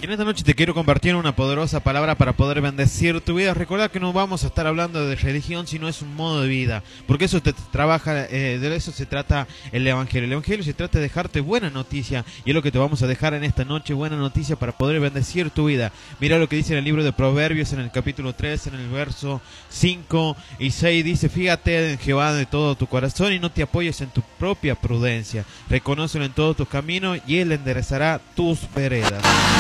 En esta noche te quiero compartir una poderosa palabra para poder bendecir tu vida. Recuerda que no vamos a estar hablando de religión, sino es un modo de vida, porque eso de eso se trata el Evangelio. El Evangelio se trata de dejarte buena noticia, y es lo que te vamos a dejar en esta noche, buena noticia para poder bendecir tu vida. Mira lo que dice en el libro de Proverbios, en el capítulo 3, en el verso 5 y 6, dice: fíjate en Jehová de todo tu corazón y no te apoyes en tu propia prudencia. Reconócelo en todos tus caminos y Él enderezará tus veredas.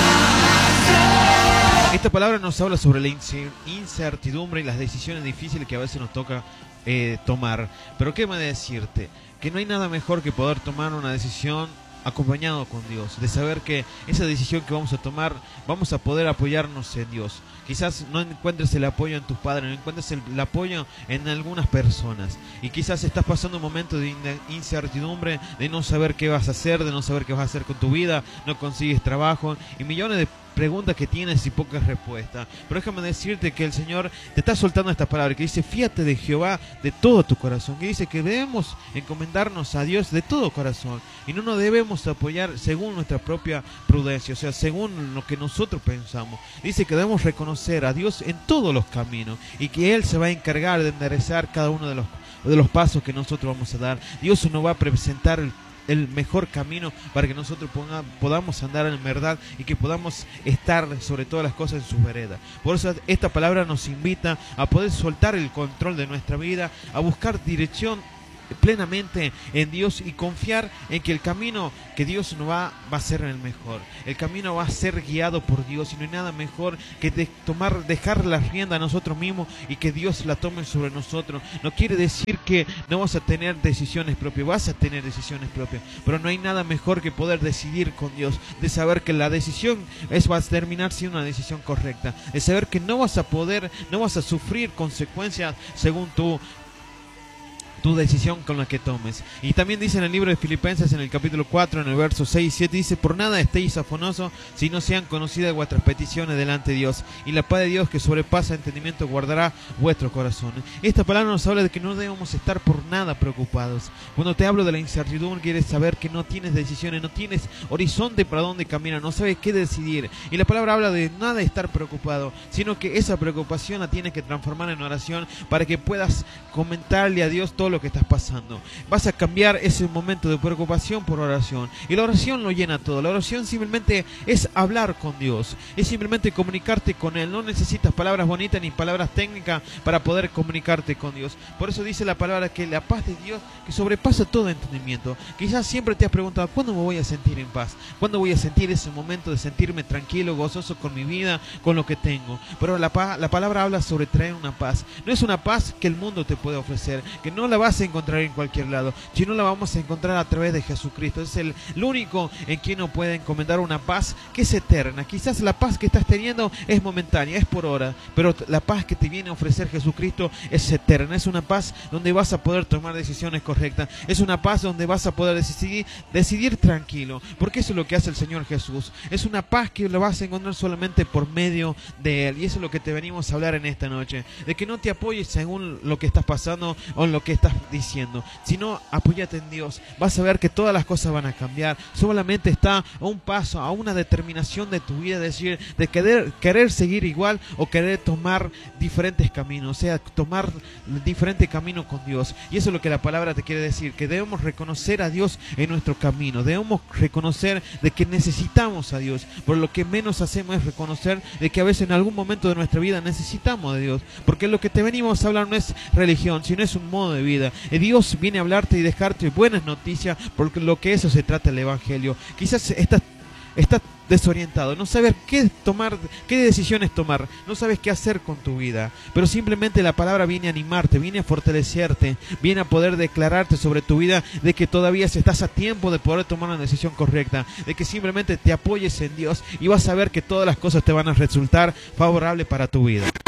Esta palabra nos habla sobre la incertidumbre y las decisiones difíciles que a veces nos toca tomar. Pero qué me decirte, que no hay nada mejor que poder tomar una decisión acompañado con Dios, de saber que esa decisión que vamos a tomar, vamos a poder apoyarnos en Dios. Quizás no encuentres el apoyo en tus padres, no encuentres el apoyo en algunas personas, y quizás estás pasando un momento de incertidumbre, de no saber qué vas a hacer, de no saber qué vas a hacer con tu vida, no consigues trabajo y millones de preguntas que tienes y pocas respuestas. Pero déjame decirte que el Señor te está soltando esta palabra que dice: fíjate de Jehová de todo tu corazón, que dice que debemos encomendarnos a Dios de todo corazón y no nos debemos apoyar según nuestra propia prudencia, o sea, según lo que nosotros pensamos. Dice que debemos reconocer a Dios en todos los caminos y que Él se va a encargar de enderezar cada uno de los pasos que nosotros vamos a dar. Dios nos va a presentar el mejor camino para que nosotros podamos andar en verdad y que podamos estar sobre todas las cosas en sus veredas. Por eso esta palabra nos invita a poder soltar el control de nuestra vida, a buscar dirección plenamente en Dios y confiar en que el camino que Dios nos va a ser el mejor. El camino va a ser guiado por Dios y no hay nada mejor que dejar la rienda a nosotros mismos y que Dios la tome sobre nosotros. No quiere decir que no vas a tener decisiones propias, vas a tener decisiones propias, pero no hay nada mejor que poder decidir con Dios, de saber que la decisión va a terminar siendo una decisión correcta, de saber que no vas a sufrir consecuencias según tu decisión con la que tomes. Y también dice en el libro de Filipenses, en el capítulo 4, en el verso 6 y 7, dice: por nada estéis afanosos, si no sean conocidas vuestras peticiones delante de Dios, y la paz de Dios, que sobrepasa entendimiento, guardará vuestros corazones. Esta palabra nos habla de que no debemos estar por nada preocupados. Cuando te hablo de la incertidumbre, quieres saber que no tienes decisiones, no tienes horizonte para dónde caminar, no sabes qué decidir. Y la palabra habla de nada estar preocupado, sino que esa preocupación la tienes que transformar en oración para que puedas comentarle a Dios todo lo que estás pasando. Vas a cambiar ese momento de preocupación por oración, y la oración lo llena todo. La oración simplemente es hablar con Dios, es simplemente comunicarte con Él. No necesitas palabras bonitas ni palabras técnicas para poder comunicarte con Dios. Por eso dice la palabra que la paz de Dios, que sobrepasa todo entendimiento. Quizás siempre te has preguntado: ¿cuándo me voy a sentir en paz? ¿Cuándo voy a sentir ese momento de sentirme tranquilo, gozoso con mi vida, con lo que tengo? Pero la palabra habla sobre traer una paz. No es una paz que el mundo te puede ofrecer, que no la vas a encontrar en cualquier lado, sino la vamos a encontrar a través de Jesucristo. Es el único en quien nos puede encomendar una paz que es eterna. Quizás la paz que estás teniendo es momentánea, es por hora, pero la paz que te viene a ofrecer Jesucristo es eterna. Es una paz donde vas a poder tomar decisiones correctas, es una paz donde vas a poder decidir tranquilo, porque eso es lo que hace el Señor Jesús. Es una paz que la vas a encontrar solamente por medio de Él, y eso es lo que te venimos a hablar en esta noche, de que no te apoyes según lo que estás pasando o en lo que estás diciendo, sino apóyate en Dios. Vas a ver que todas las cosas van a cambiar. Solamente está a un paso, a una determinación de tu vida, decir, de querer seguir igual o querer tomar diferentes caminos, o sea, tomar diferente camino con Dios. Y eso es lo que la palabra te quiere decir, que debemos reconocer a Dios en nuestro camino, debemos reconocer de que necesitamos a Dios, pero lo que menos hacemos es reconocer de que a veces en algún momento de nuestra vida necesitamos de Dios, porque lo que te venimos a hablar no es religión, sino es un modo de vida. Dios viene a hablarte y dejarte buenas noticias, porque lo que eso se trata el Evangelio. Quizás estás desorientado, no sabes qué tomar, qué decisiones tomar, no sabes qué hacer con tu vida, pero simplemente la palabra viene a animarte, viene a fortalecerte, viene a poder declararte sobre tu vida de que todavía estás a tiempo de poder tomar una decisión correcta, de que simplemente te apoyes en Dios y vas a ver que todas las cosas te van a resultar favorables para tu vida.